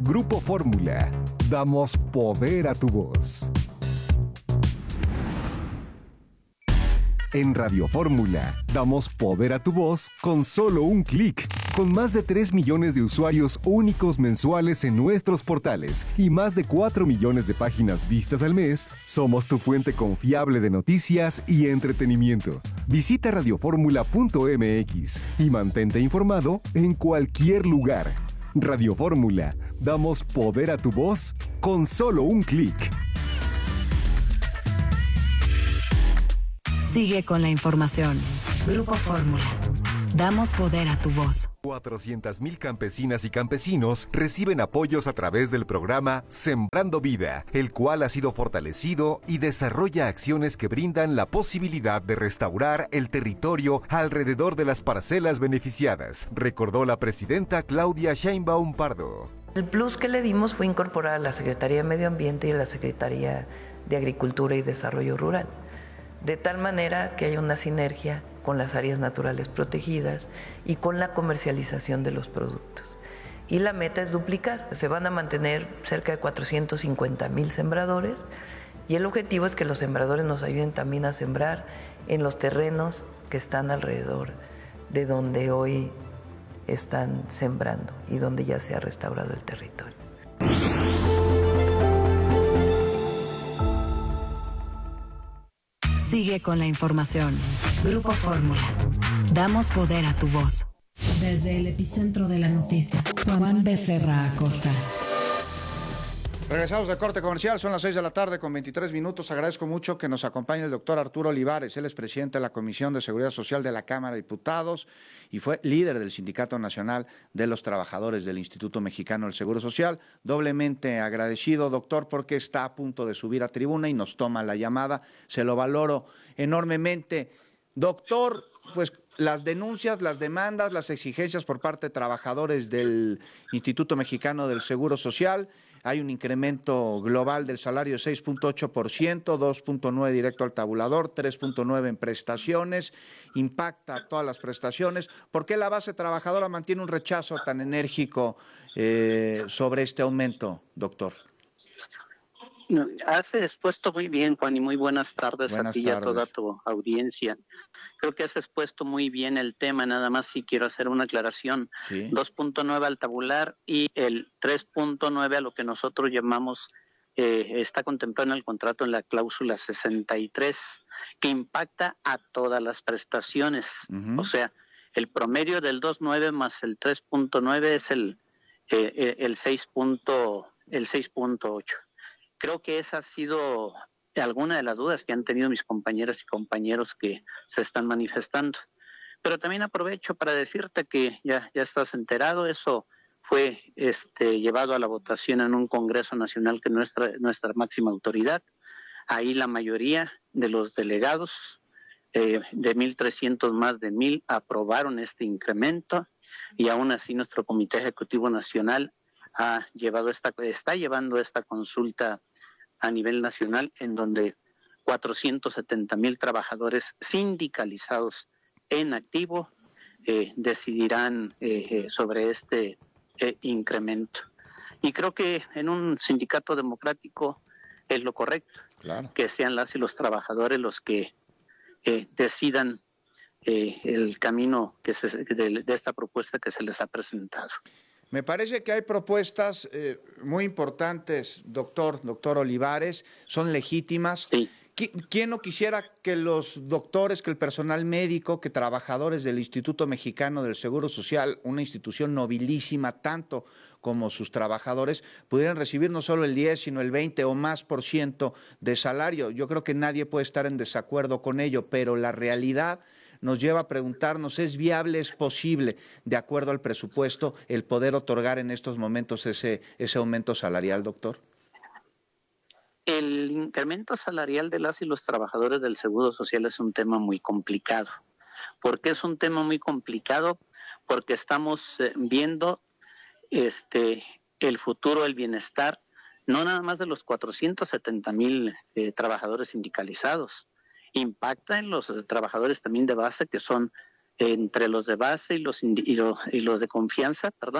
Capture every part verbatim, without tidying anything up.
Grupo Fórmula. Damos poder a tu voz. En Radio Fórmula, damos poder a tu voz con solo un clic. Con más de tres millones de usuarios únicos mensuales en nuestros portales y más de cuatro millones de páginas vistas al mes, somos tu fuente confiable de noticias y entretenimiento. Visita radioformula punto m x y mantente informado en cualquier lugar. Radio Fórmula, damos poder a tu voz con solo un clic. Sigue con la información. Grupo Fórmula. Damos poder a tu voz. cuatrocientas mil campesinas y campesinos reciben apoyos a través del programa Sembrando Vida, el cual ha sido fortalecido y desarrolla acciones que brindan la posibilidad de restaurar el territorio alrededor de las parcelas beneficiadas, recordó la presidenta Claudia Sheinbaum Pardo. El plus que le dimos fue incorporar a la Secretaría de Medio Ambiente y a la Secretaría de Agricultura y Desarrollo Rural, de tal manera que haya una sinergia con las áreas naturales protegidas y con la comercialización de los productos. Y la meta es duplicar, se van a mantener cerca de cuatrocientos cincuenta mil sembradores y el objetivo es que los sembradores nos ayuden también a sembrar en los terrenos que están alrededor de donde hoy están sembrando y donde ya se ha restaurado el territorio. Sigue con la información. Grupo Fórmula. Damos poder a tu voz. Desde el epicentro de la noticia, Juan Becerra Acosta. Regresamos de corte comercial, son las seis de la tarde con veintitrés minutos. Agradezco mucho que nos acompañe el doctor Arturo Olivares. Él es presidente de la Comisión de Seguridad Social de la Cámara de Diputados y fue líder del Sindicato Nacional de los Trabajadores del Instituto Mexicano del Seguro Social. Doblemente agradecido, doctor, porque está a punto de subir a tribuna y nos toma la llamada. Se lo valoro enormemente. Doctor, pues las denuncias, las demandas, las exigencias por parte de trabajadores del Instituto Mexicano del Seguro Social. Hay un incremento global del salario de seis punto ocho por ciento, dos punto nueve por ciento directo al tabulador, tres punto nueve por ciento en prestaciones, impacta a todas las prestaciones. ¿Por qué la base trabajadora mantiene un rechazo tan enérgico eh, sobre este aumento, doctor? Has expuesto muy bien, Juan, y muy buenas tardes buenas a ti tardes. y a toda tu audiencia. Creo que has expuesto muy bien el tema, nada más si quiero hacer una aclaración. Sí. dos punto nueve al tabular y el tres punto nueve a lo que nosotros llamamos, eh, está contemplado en el contrato en la cláusula sesenta y tres, que impacta a todas las prestaciones. Uh-huh. O sea, el promedio del dos punto nueve más el tres punto nueve es el, eh, el seis punto ocho. Creo que esa ha sido alguna de las dudas que han tenido mis compañeras y compañeros que se están manifestando. Pero también aprovecho para decirte que ya, ya estás enterado, eso fue este, llevado a la votación en un Congreso Nacional que nuestra, nuestra máxima autoridad. Ahí la mayoría de los delegados, eh, de mil trescientos más de mil, aprobaron este incremento y aún así nuestro Comité Ejecutivo Nacional ha llevado esta, está llevando esta consulta a nivel nacional, en donde cuatrocientos setenta mil trabajadores sindicalizados en activo eh, decidirán eh, sobre este eh, incremento. Y creo que en un sindicato democrático es lo correcto, claro, que sean las y los trabajadores los que eh, decidan eh, el camino que se, de, de esta propuesta que se les ha presentado. Me parece que hay propuestas eh, muy importantes, doctor, doctor Olivares, son legítimas. Sí. ¿Quién no quisiera que los doctores, que el personal médico, que trabajadores del Instituto Mexicano del Seguro Social, una institución nobilísima tanto como sus trabajadores, pudieran recibir no solo el diez, sino el veinte o más por ciento de salario? Yo creo que nadie puede estar en desacuerdo con ello, pero la realidad nos lleva a preguntarnos, ¿es viable, es posible, de acuerdo al presupuesto, el poder otorgar en estos momentos ese, ese aumento salarial, doctor? El incremento salarial de las y los trabajadores del Seguro Social es un tema muy complicado. ¿Por qué es un tema muy complicado? Porque estamos eh, viendo este, el futuro, el bienestar, no nada más de los cuatrocientos setenta mil eh, trabajadores sindicalizados, impacta en los trabajadores también de base, que son eh, entre los de base y los, y, los, y los de confianza, perdón,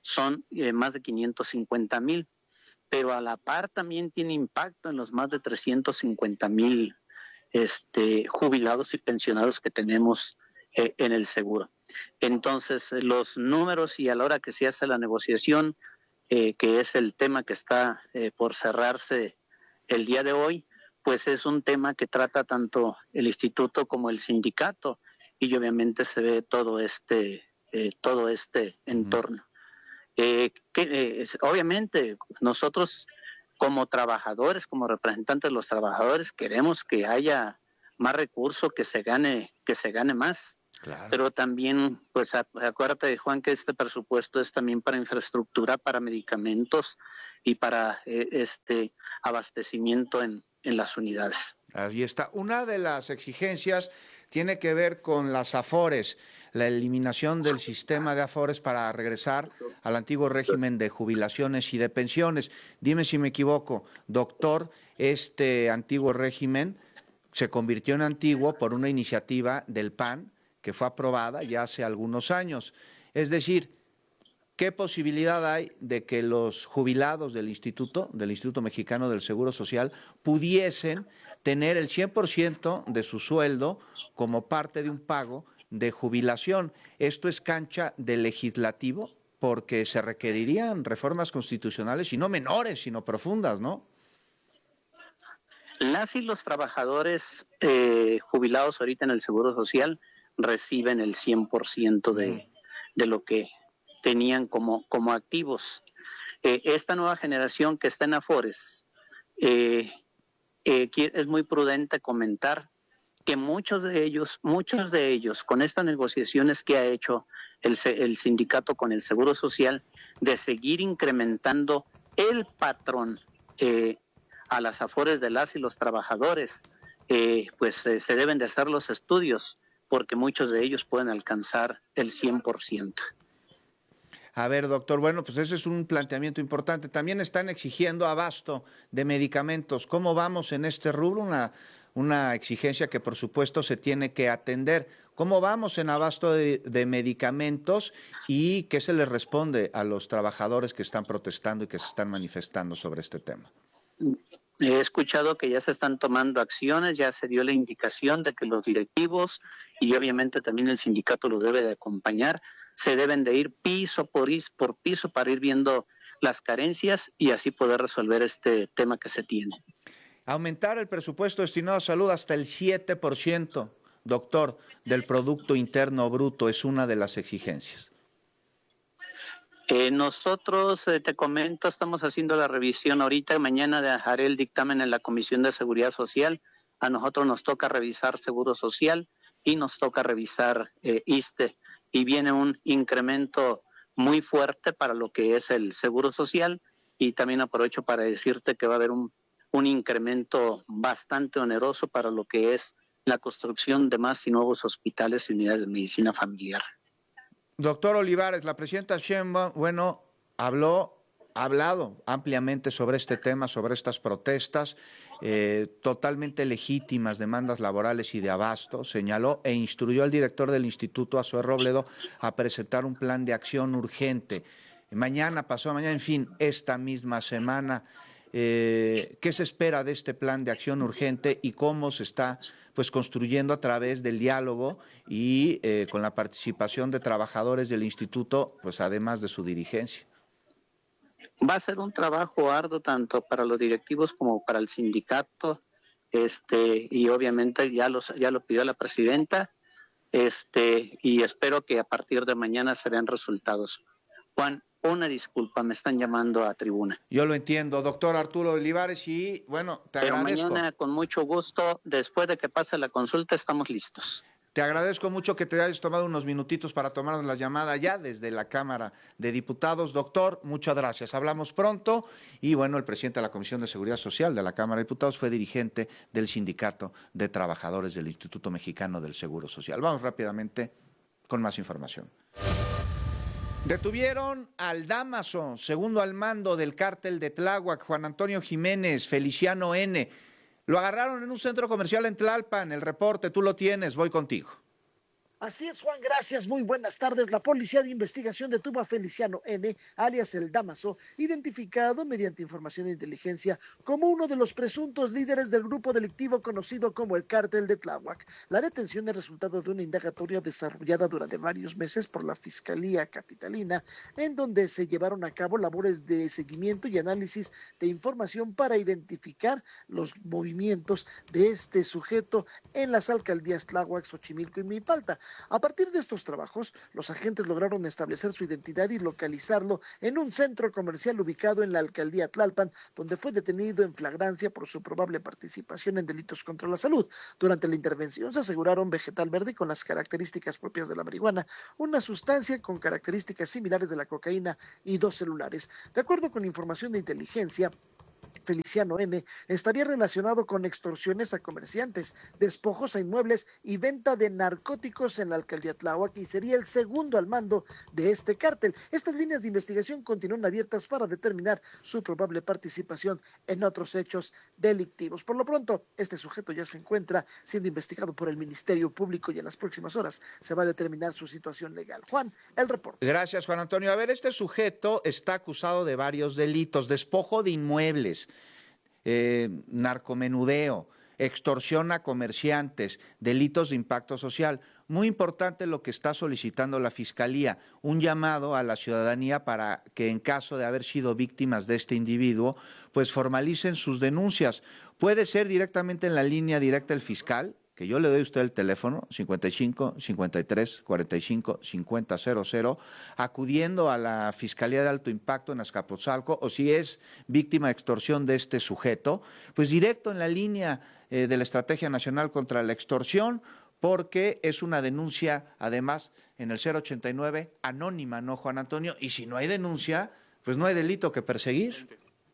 son eh, más de quinientos cincuenta mil, pero a la par también tiene impacto en los más de trescientos cincuenta mil este, jubilados y pensionados que tenemos eh, en el seguro. Entonces, los números y a la hora que se hace la negociación, eh, que es el tema que está eh, por cerrarse el día de hoy, pues es un tema que trata tanto el instituto como el sindicato, y obviamente se ve todo este, eh, todo este entorno. Eh, que, eh, es, obviamente nosotros como trabajadores, como representantes de los trabajadores, queremos que haya más recursos, que se gane, que se gane más. Claro. Pero también, pues acuérdate, Juan, que este presupuesto es también para infraestructura, para medicamentos y para eh, este abastecimiento en, en las unidades. Ahí está. Una de las exigencias tiene que ver con las AFORES, la eliminación del sistema de AFORES para regresar al antiguo régimen de jubilaciones y de pensiones. Dime si me equivoco, doctor, este antiguo régimen se convirtió en antiguo por una iniciativa del P A N que fue aprobada ya hace algunos años. Es decir, ¿qué posibilidad hay de que los jubilados del Instituto, del Instituto Mexicano del Seguro Social, pudiesen tener el cien por ciento de su sueldo como parte de un pago de jubilación? Esto es cancha del legislativo, porque se requerirían reformas constitucionales, y no menores, sino profundas, ¿no? Las y los trabajadores eh, jubilados ahorita en el Seguro Social reciben el cien por ciento de, de lo que tenían como, como activos. Eh, esta nueva generación que está en AFORES, eh, eh, es muy prudente comentar que muchos de ellos, muchos de ellos, con estas negociaciones que ha hecho el, el sindicato con el Seguro Social, de seguir incrementando el patrón eh, a las AFORES de las y los trabajadores, eh, pues eh, se deben de hacer los estudios, porque muchos de ellos pueden alcanzar el cien por ciento. A ver, doctor, bueno, pues ese es un planteamiento importante. También están exigiendo abasto de medicamentos. ¿Cómo vamos en este rubro? Una, una exigencia que, por supuesto, se tiene que atender. ¿Cómo vamos en abasto de, de medicamentos y qué se les responde a los trabajadores que están protestando y que se están manifestando sobre este tema? He escuchado que ya se están tomando acciones, ya se dio la indicación de que los directivos y obviamente también el sindicato los debe de acompañar, se deben de ir piso por, por piso para ir viendo las carencias y así poder resolver este tema que se tiene. Aumentar el presupuesto destinado a salud hasta el siete por ciento, doctor, del Producto Interno Bruto es una de las exigencias. Eh, nosotros, eh, te comento, estamos haciendo la revisión ahorita, mañana haré el dictamen en la Comisión de Seguridad Social. A nosotros nos toca revisar Seguro Social y nos toca revisar eh, ISSSTE, y viene un incremento muy fuerte para lo que es el Seguro Social, y también aprovecho para decirte que va a haber un, un incremento bastante oneroso para lo que es la construcción de más y nuevos hospitales y unidades de medicina familiar. Doctor Olivares, la presidenta Sheinbaum, bueno, habló, ha hablado ampliamente sobre este tema, sobre estas protestas, eh, totalmente legítimas demandas laborales y de abasto, señaló e instruyó al director del Instituto, Azoé Robledo, a presentar un plan de acción urgente. Mañana, pasó mañana, en fin, esta misma semana. Eh, ¿Qué se espera de este plan de acción urgente y cómo se está pues construyendo a través del diálogo y eh, con la participación de trabajadores del instituto, pues además de su dirigencia? Va a ser un trabajo arduo tanto para los directivos como para el sindicato, este, y obviamente ya los ya lo pidió la presidenta, este, y espero que a partir de mañana se vean resultados. Juan, una disculpa, me están llamando a tribuna. Yo lo entiendo, doctor Arturo Olivares, y bueno, te Pero agradezco. Mañana, con mucho gusto, después de que pase la consulta, estamos listos. Te agradezco mucho que te hayas tomado unos minutitos para tomarnos la llamada ya desde la Cámara de Diputados. Doctor, muchas gracias. Hablamos pronto. Y bueno, el presidente de la Comisión de Seguridad Social de la Cámara de Diputados fue dirigente del Sindicato de Trabajadores del Instituto Mexicano del Seguro Social. Vamos rápidamente con más información. Detuvieron al Dámaso, segundo al mando del cártel de Tláhuac, Juan Antonio Jiménez, Feliciano N. Lo agarraron en un centro comercial en Tlalpan. El reporte, tú lo tienes, voy contigo. Así es, Juan, gracias, muy buenas tardes. La Policía de Investigación detuvo a Feliciano N., alias El Damaso, identificado mediante información de inteligencia como uno de los presuntos líderes del grupo delictivo conocido como el Cártel de Tláhuac. La detención es resultado de una indagatoria desarrollada durante varios meses por la Fiscalía Capitalina, en donde se llevaron a cabo labores de seguimiento y análisis de información para identificar los movimientos de este sujeto en las alcaldías Tláhuac, Xochimilco y Milpalta. A partir de estos trabajos, los agentes lograron establecer su identidad y localizarlo en un centro comercial ubicado en la alcaldía Tlalpan, donde fue detenido en flagrancia por su probable participación en delitos contra la salud. Durante la intervención se aseguraron vegetal verde con las características propias de la marihuana, una sustancia con características similares de la cocaína y dos celulares. De acuerdo con información de inteligencia, Feliciano N. estaría relacionado con extorsiones a comerciantes, despojos a inmuebles y venta de narcóticos en la alcaldía Tláhuac, y sería el segundo al mando de este cártel. Estas líneas de investigación continúan abiertas para determinar su probable participación en otros hechos delictivos. Por lo pronto, este sujeto ya se encuentra siendo investigado por el Ministerio Público y en las próximas horas se va a determinar su situación legal. Juan, el reporte. Gracias, Juan Antonio. A ver, este sujeto está acusado de varios delitos: despojo de inmuebles, Eh, narcomenudeo, extorsión a comerciantes, delitos de impacto social. Muy importante lo que está solicitando la Fiscalía, un llamado a la ciudadanía para que en caso de haber sido víctimas de este individuo, pues formalicen sus denuncias. Puede ser directamente en la línea directa del fiscal, que yo le doy a usted el teléfono, cincuenta y cinco, cincuenta y tres, cuarenta y cinco, cincuenta, cero cero, acudiendo a la Fiscalía de Alto Impacto en Azcapotzalco, o si es víctima de extorsión de este sujeto, pues directo en la línea eh, de la Estrategia Nacional contra la Extorsión, porque es una denuncia, además, en el cero ochenta y nueve, anónima, ¿no, Juan Antonio? Y si no hay denuncia, pues no hay delito que perseguir.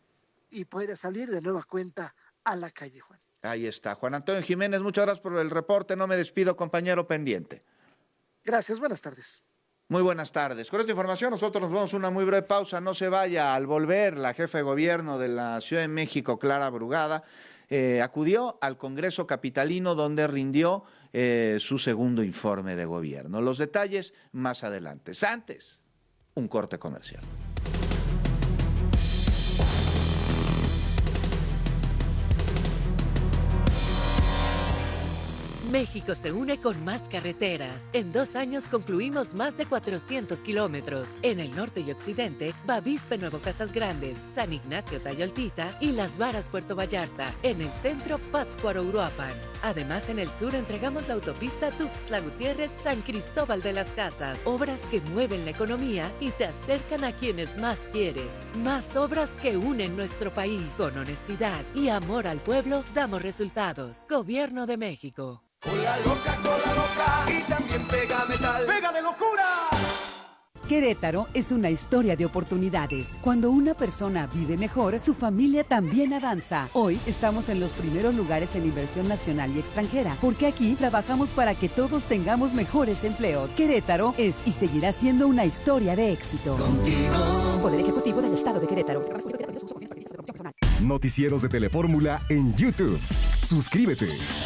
Y puede salir de nueva cuenta a la calle, Juan. Ahí está. Juan Antonio Jiménez, muchas gracias por el reporte. No me despido, compañero, pendiente. Gracias, buenas tardes. Muy buenas tardes. Con esta información nosotros nos vamos a una muy breve pausa. No se vaya. Al volver, la jefa de gobierno de la Ciudad de México, Clara Brugada, eh, acudió al Congreso Capitalino, donde rindió eh, su segundo informe de gobierno. Los detalles más adelante. Antes, un corte comercial. México se une con más carreteras. En dos años concluimos más de cuatrocientos kilómetros. En el norte y occidente, Bavispe Nuevo Casas Grandes, San Ignacio Tayoltita y Las Varas Puerto Vallarta. En el centro, Pátzcuaro Uruapan. Además, en el sur entregamos la autopista Tuxtla Gutiérrez San Cristóbal de las Casas. Obras que mueven la economía y te acercan a quienes más quieres. Más obras que unen nuestro país. Con honestidad y amor al pueblo, damos resultados. Gobierno de México. Cola loca, cola loca, y también pega metal. ¡Pega de locura! Querétaro es una historia de oportunidades. Cuando una persona vive mejor, su familia también avanza. Hoy estamos en los primeros lugares en inversión nacional y extranjera, porque aquí trabajamos para que todos tengamos mejores empleos. Querétaro es y seguirá siendo una historia de éxito. Contigo. Poder Ejecutivo del Estado de Querétaro. Noticieros de Telefórmula en YouTube. Suscríbete.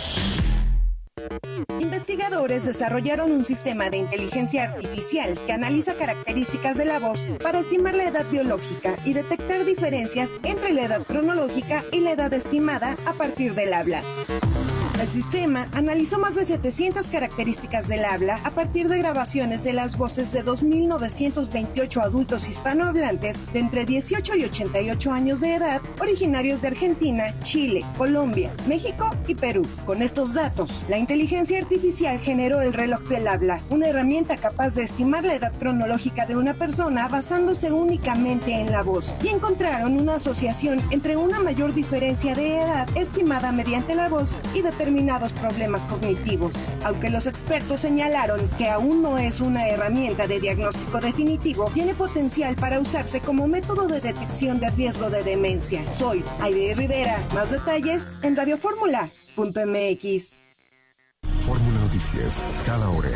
Investigadores desarrollaron un sistema de inteligencia artificial que analiza características de la voz para estimar la edad biológica y detectar diferencias entre la edad cronológica y la edad estimada a partir del habla. El sistema analizó más de setecientas características del habla a partir de grabaciones de las voces de dos mil novecientos veintiocho adultos hispanohablantes de entre dieciocho y ochenta y ocho años de edad, originarios de Argentina, Chile, Colombia, México y Perú. Con estos datos, la inteligencia artificial generó el reloj del habla, una herramienta capaz de estimar la edad cronológica de una persona basándose únicamente en la voz, y encontraron una asociación entre una mayor diferencia de edad estimada mediante la voz y determinados problemas cognitivos. Aunque los expertos señalaron que aún no es una herramienta de diagnóstico definitivo, tiene potencial para usarse como método de detección de riesgo de demencia. Soy Aide Rivera. Más detalles en radioformula punto m x. Fórmula Noticias, cada hora.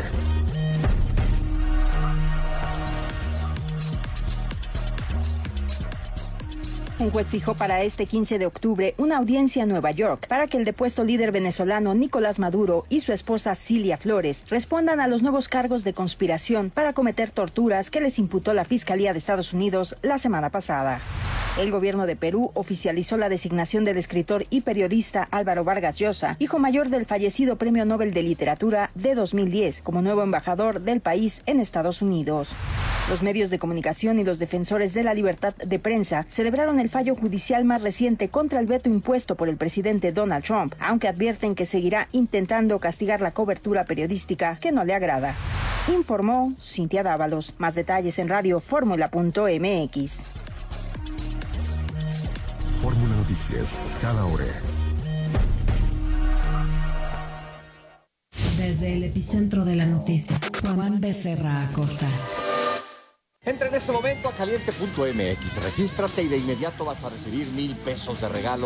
Un juez fijó para este quince de octubre una audiencia en Nueva York para que el depuesto líder venezolano Nicolás Maduro y su esposa Cilia Flores respondan a los nuevos cargos de conspiración para cometer torturas que les imputó la Fiscalía de Estados Unidos la semana pasada. El gobierno de Perú oficializó la designación del escritor y periodista Álvaro Vargas Llosa, hijo mayor del fallecido Premio Nobel de Literatura de dos mil diez, como nuevo embajador del país en Estados Unidos. Los medios de comunicación y los defensores de la libertad de prensa celebraron el fallo judicial más reciente contra el veto impuesto por el presidente Donald Trump, aunque advierten que seguirá intentando castigar la cobertura periodística que no le agrada. Informó Cintia Dávalos. Más detalles en radio fórmula punto m x. Fórmula Noticias, cada hora. Desde el epicentro de la noticia, Juan Becerra Acosta. Entra en este momento a caliente punto m x, regístrate y de inmediato vas a recibir mil pesos de regalo